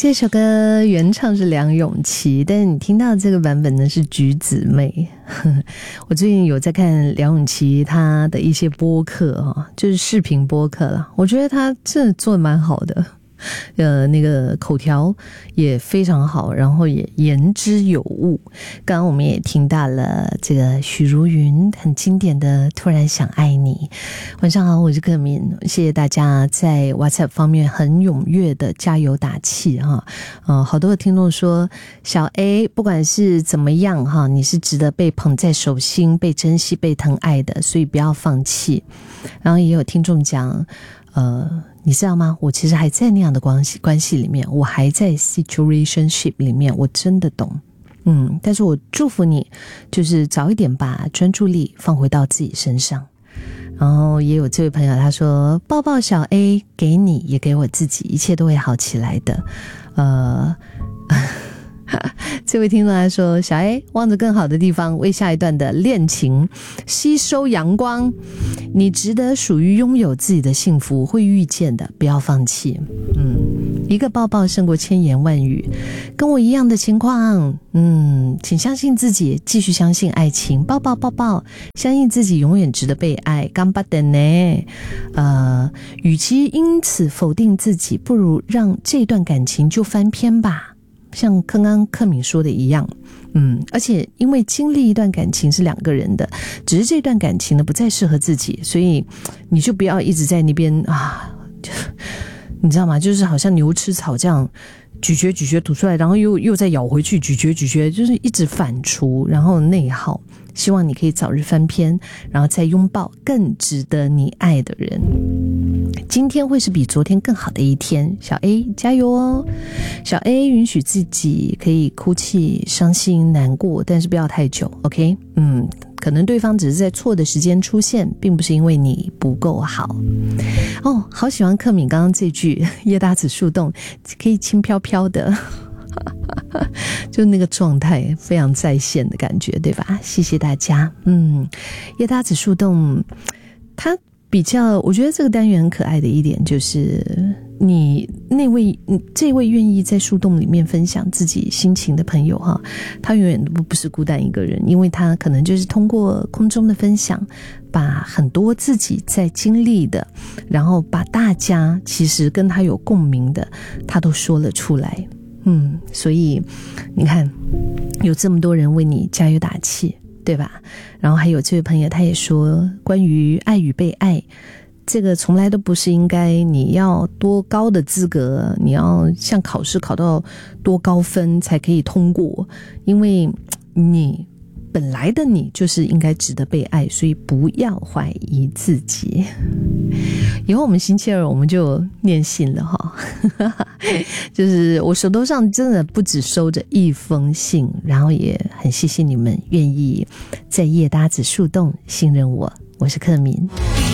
这首歌原唱是梁咏琪，但是你听到这个版本呢是橘子妹。我最近有在看梁咏琪她的一些播客就是视频播客啦，我觉得她真的做得蛮好的。那个口条也非常好，然后也言之有物。刚刚我们也听到了这个许茹芸很经典的突然想爱你。晚上好，我是克敏，谢谢大家在 WhatsApp 方面很踊跃的加油打气哈。好多的听众说小 A 不管是怎么样哈，你是值得被捧在手心，被珍惜，被疼爱的，所以不要放弃。然后也有听众讲你知道吗？我其实还在那样的关系里面，我还在 situationship 里面，我真的懂。但是我祝福你，就是早一点把专注力放回到自己身上。然后也有这位朋友他说，抱抱小 A， 给你也给我自己，一切都会好起来的。这位听众来说，小 A 望着更好的地方，为下一段的恋情吸收阳光，你值得属于拥有自己的幸福，会遇见的，不要放弃。一个抱抱胜过千言万语。跟我一样的情况，请相信自己，继续相信爱情，抱抱抱抱，相信自己永远值得被爱。干巴的呢？与其因此否定自己，不如让这段感情就翻篇吧。像刚刚克敏说的一样，而且因为经历一段感情是两个人的，只是这段感情呢不再适合自己，所以你就不要一直在那边你知道吗？就是好像牛吃草这样咀嚼吐出来，然后又再咬回去，咀嚼，就是一直反刍，然后内耗。希望你可以早日翻篇，然后再拥抱更值得你爱的人。今天会是比昨天更好的一天，小 A 加油哦！小 A 允许自己可以哭泣、伤心、难过，但是不要太久 ，OK？ 可能对方只是在错的时间出现，并不是因为你不够好。好喜欢克敏刚刚这句叶大子树洞，可以轻飘飘的。就那个状态非常在线的感觉，对吧？谢谢大家。叶大子树洞它比较，我觉得这个单元很可爱的一点就是这位愿意在树洞里面分享自己心情的朋友他永远都不是孤单一个人，因为他可能就是通过空中的分享，把很多自己在经历的，然后把大家其实跟他有共鸣的他都说了出来。所以你看有这么多人为你加油打气，对吧？然后还有这位朋友他也说，关于爱与被爱，这个从来都不是应该你要多高的资格，你要像考试考到多高分才可以通过，因为你本来的你就是应该值得被爱，所以不要怀疑自己。以后我们星期二我们就念信了就是我手头上真的不只收着一封信，然后也很谢谢你们愿意在叶搭子树洞信任我。我是克敏。